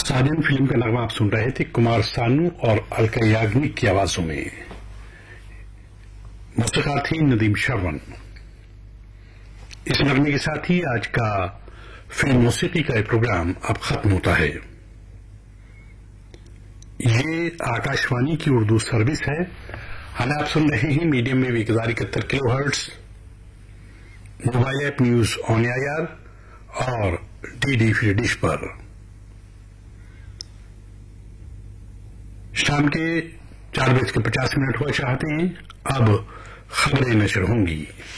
साजन film का नगमा आप सुन रहे थे कुमार सानू और अलका याग्निक की आवाजों में। मौसीकार थी नदीम श्रवण। इस नगमे के साथ ही आज का फिल्म मौसीकी का प्रोग्राम अब खत्म होता है। ये आकाशवाणी की उर्दू सर्विस है। हमें आप सुन रहे हैं मीडियम में 1071 kilohertz, mobile app news on AIR और डीडी फ्री डिश पर। शाम के 4:50 हुआ चाहते हैं। अब खबरें नशर होंगी।